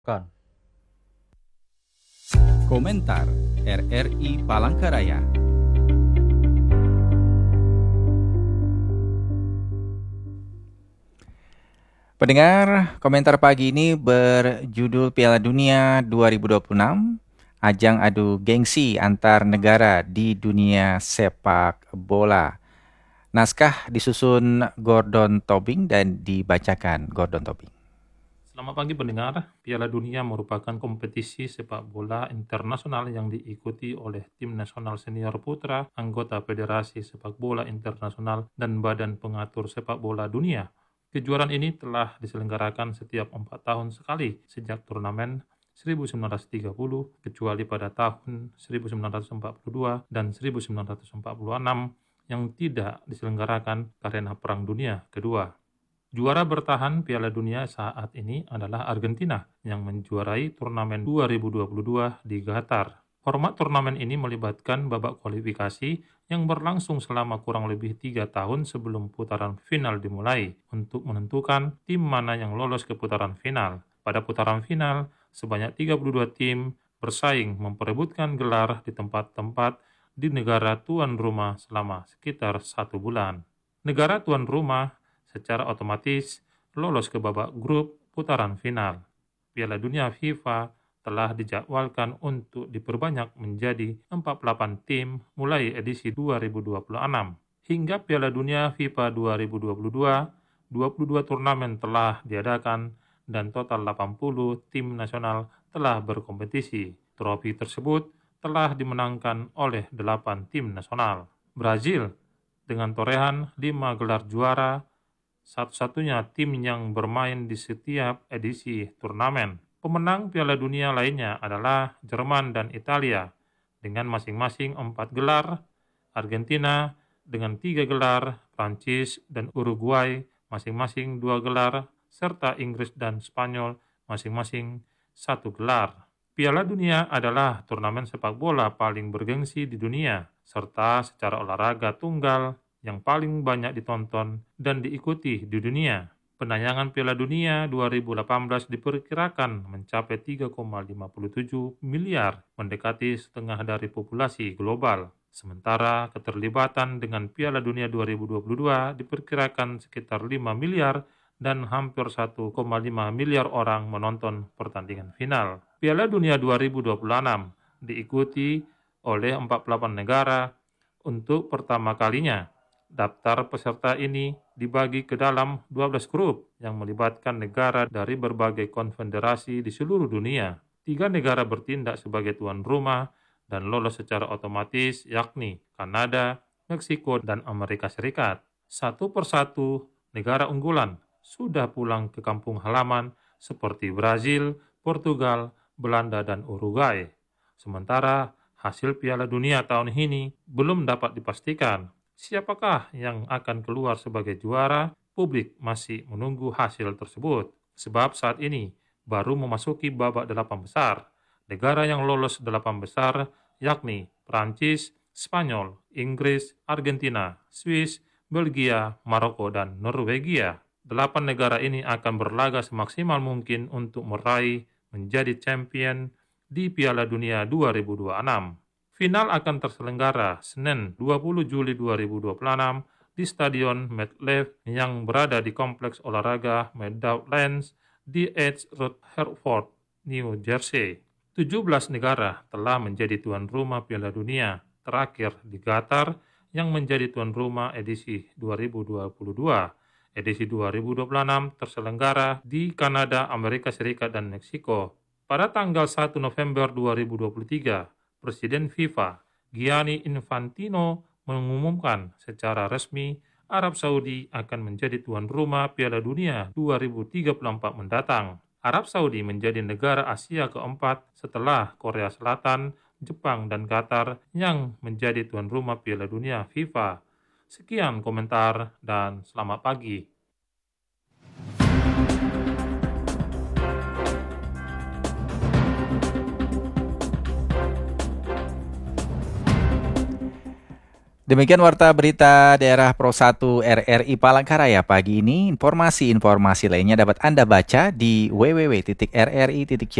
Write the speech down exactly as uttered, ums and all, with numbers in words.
Kan. Komentar R R I Palangkaraya. Pendengar, komentar pagi ini berjudul Piala Dunia dua ribu dua puluh enam, ajang adu gengsi antar negara di dunia sepak bola. Naskah disusun Gordon Tobing dan dibacakan Gordon Tobing. Selamat pagi pendengar, Piala Dunia merupakan kompetisi sepak bola internasional yang diikuti oleh tim nasional senior putra, anggota Federasi Sepak Bola Internasional, dan Badan Pengatur Sepak Bola Dunia. Kejuaraan ini telah diselenggarakan setiap empat tahun sekali sejak turnamen seribu sembilan ratus tiga puluh, kecuali pada tahun seribu sembilan ratus empat puluh dua dan seribu sembilan ratus empat puluh enam yang tidak diselenggarakan karena Perang Dunia Kedua. Juara bertahan Piala Dunia saat ini adalah Argentina yang menjuarai turnamen dua ribu dua puluh dua di Qatar. Format turnamen ini melibatkan babak kualifikasi yang berlangsung selama kurang lebih tiga tahun sebelum putaran final dimulai untuk menentukan tim mana yang lolos ke putaran final. Pada putaran final, sebanyak tiga puluh dua tim bersaing memperebutkan gelar di tempat-tempat di negara tuan rumah selama sekitar satu bulan. Negara tuan rumah secara otomatis lolos ke babak grup putaran final. Piala Dunia FIFA telah dijadwalkan untuk diperbanyak menjadi empat puluh delapan tim mulai edisi dua ribu dua puluh enam. Hingga Piala Dunia FIFA dua ribu dua puluh dua, dua puluh dua turnamen telah diadakan dan total delapan puluh tim nasional telah berkompetisi. Trofi tersebut telah dimenangkan oleh delapan tim nasional. Brazil dengan torehan lima gelar juara, satu-satunya tim yang bermain di setiap edisi turnamen. Pemenang Piala Dunia lainnya adalah Jerman dan Italia dengan masing-masing empat gelar, Argentina dengan tiga gelar, Prancis dan Uruguay masing-masing dua gelar, serta Inggris dan Spanyol masing-masing satu gelar. Piala Dunia adalah turnamen sepak bola paling bergengsi di dunia, serta secara olahraga tunggal yang paling banyak ditonton dan diikuti di dunia. Penayangan Piala Dunia dua ribu delapan belas diperkirakan mencapai tiga koma lima tujuh miliar, mendekati setengah dari populasi global. Sementara keterlibatan dengan Piala Dunia dua ribu dua puluh dua diperkirakan sekitar lima miliar dan hampir satu koma lima miliar orang menonton pertandingan final. Piala Dunia dua ribu dua puluh enam diikuti oleh empat puluh delapan negara untuk pertama kalinya. Daftar peserta ini dibagi ke dalam dua belas grup yang melibatkan negara dari berbagai konfederasi di seluruh dunia. Tiga negara bertindak sebagai tuan rumah dan lolos secara otomatis, yakni Kanada, Meksiko, dan Amerika Serikat. Satu persatu negara unggulan sudah pulang ke kampung halaman seperti Brazil, Portugal, Belanda, dan Uruguay. Sementara hasil Piala Dunia tahun ini belum dapat dipastikan. Siapakah yang akan keluar sebagai juara? Publik masih menunggu hasil tersebut. Sebab saat ini baru memasuki babak delapan besar. Negara yang lolos delapan besar yakni Prancis, Spanyol, Inggris, Argentina, Swiss, Belgia, Maroko, dan Norwegia. Delapan negara ini akan berlaga semaksimal mungkin untuk meraih menjadi champion di Piala Dunia dua ribu dua puluh enam. Final akan terselenggara Senin dua puluh Juli dua ribu dua puluh enam di Stadion MetLife yang berada di Kompleks Olahraga Meadowlands di Edge Road, Hertford, New Jersey. tujuh belas negara telah menjadi tuan rumah Piala Dunia, terakhir di Qatar yang menjadi tuan rumah edisi dua ribu dua puluh dua. Edisi dua ribu dua puluh enam terselenggara di Kanada, Amerika Serikat, dan Meksiko. Pada tanggal satu November dua ribu dua puluh tiga, Presiden FIFA, Gianni Infantino, mengumumkan secara resmi Arab Saudi akan menjadi tuan rumah Piala Dunia dua ribu tiga puluh empat mendatang. Arab Saudi menjadi negara Asia keempat setelah Korea Selatan, Jepang, dan Qatar yang menjadi tuan rumah Piala Dunia FIFA. Sekian komentar dan selamat pagi. Demikian warta berita daerah Pro satu R R I Palangkaraya pagi ini. Informasi-informasi lainnya dapat Anda baca di w w w titik r r i titik